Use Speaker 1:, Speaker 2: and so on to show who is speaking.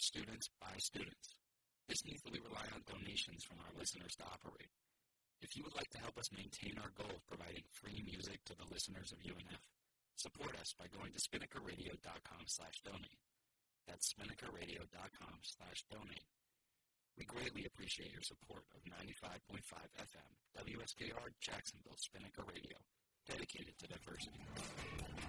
Speaker 1: students by students. This means that we rely on donations from our listeners to operate. If you would like to help us maintain our goal of providing free music to the listeners of UNF, support us by going to spinnakerradio.com/donate. That's spinnakerradio.com/donate. We greatly appreciate your support of 95.5 FM, WSKR Jacksonville Spinnaker Radio, dedicated to diversity.